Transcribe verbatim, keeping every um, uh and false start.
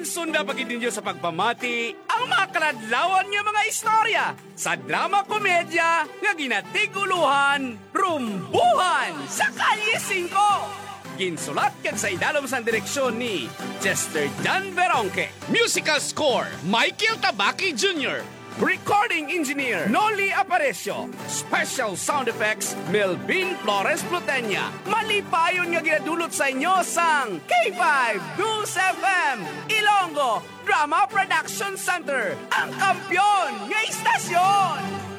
Magsunda pagid ninyo sa pagpamati ang mga kaladlawan nga mga istorya sa drama komedya nga ginatiguluhan, rumbuhan sa Kalye singko. Ginsulat kag sa idalom sa direksyon ni Chester Jan Veronque. Musical score, Michael Tabaki Junior Recording engineer, Noli Aparecio. Special sound effects, Melvin Flores Plutenya. Malipayon nga ginadulot sa inyo sang K five News F M, Ilonggo Drama Production Center, ang kampyon nga istasyon.